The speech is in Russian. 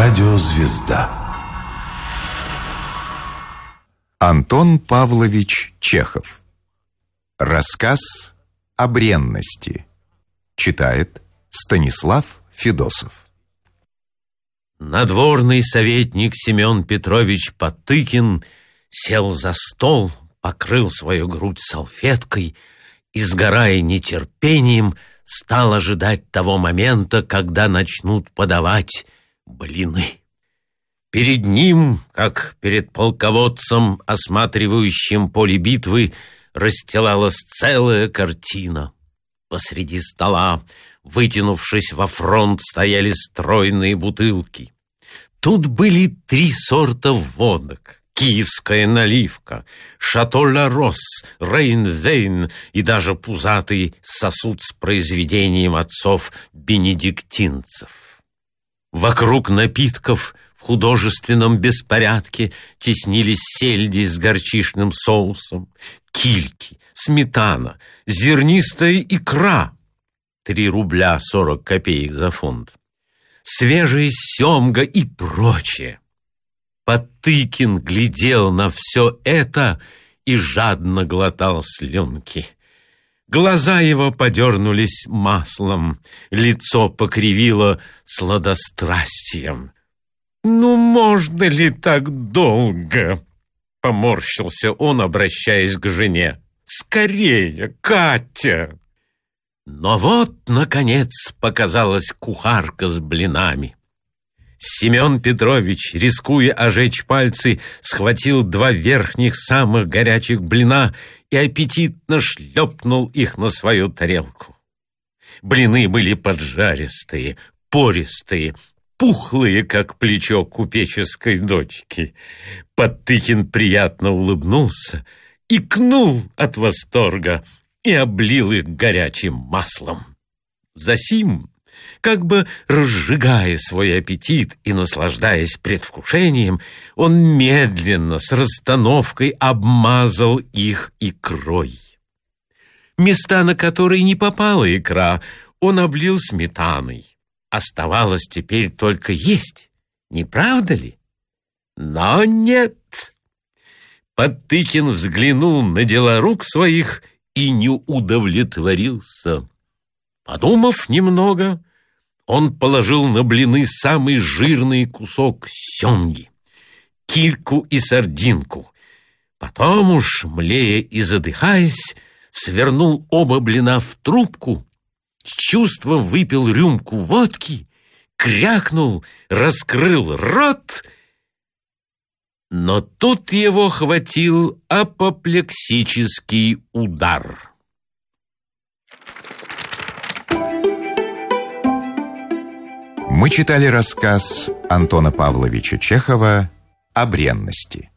Радиозвезда. Антон Павлович Чехов. Рассказ о бренности. Читает Станислав Федосов. Надворный советник Семен Петрович Потыкин сел за стол, покрыл свою грудь салфеткой и, сгорая нетерпением, стал ожидать того момента, когда начнут подавать блины. Перед ним, как перед полководцем, осматривающим поле битвы, расстилалась целая картина. Посреди стола, вытянувшись во фронт, стояли стройные бутылки. Тут были 3 сорта водок: киевская наливка, Шато Ла Рос, Рейн-Вейн и даже пузатый сосуд с произведением отцов бенедиктинцев. Вокруг напитков в художественном беспорядке теснились сельди с горчичным соусом, кильки, сметана, зернистая икра, 3 рубля 40 копеек за фунт, свежая семга и прочее. Потыкин глядел на все это и жадно глотал слюнки. Глаза его подернулись маслом, лицо покривило сладострастием. «Ну, можно ли так долго?» — поморщился он, обращаясь к жене. «Скорее, Катя!» Но вот, наконец, показалась кухарка с блинами. Семен Петрович, рискуя ожечь пальцы, схватил 2 верхних самых горячих блина и аппетитно шлепнул их на свою тарелку. Блины были поджаристые, пористые, пухлые, как плечо купеческой дочки. Потыкин приятно улыбнулся, икнул от восторга и облил их горячим маслом. Засим, как бы разжигая свой аппетит и наслаждаясь предвкушением, он медленно, с расстановкой обмазал их икрой. Места, на которые не попала икра, он облил сметаной. Оставалось теперь только есть, не правда ли? Но нет. Потыкин взглянул на дела рук своих и не удовлетворился. Подумав немного, он положил на блины самый жирный кусок семги, кильку и сардинку. Потом уж, млея и задыхаясь, свернул оба блина в трубку, с чувством выпил рюмку водки, крякнул, раскрыл рот, но тут его хватил апоплексический удар. Мы читали рассказ Антона Павловича Чехова о бренности.